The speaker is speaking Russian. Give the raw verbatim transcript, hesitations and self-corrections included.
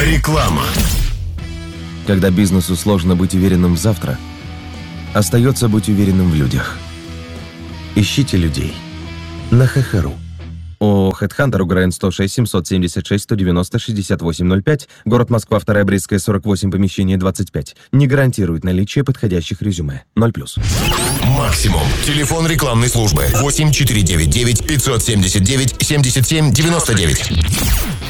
Реклама. Когда бизнесу сложно быть уверенным в завтра, остается быть уверенным в людях. Ищите людей на ХХРУ. ООО «Хедхантер», УГРН сто шесть семьсот семьдесят шесть сто девяносто шестьдесят восемь ноль пять, город Москва, вторая Брестская, сорок восемь, помещение двадцать пять. Не гарантирует наличие подходящих резюме. ноль плюс. Максимум. Телефон рекламной службы восемь четыре девять девять пятьсот семьдесят девять семьдесят семь девяносто девять.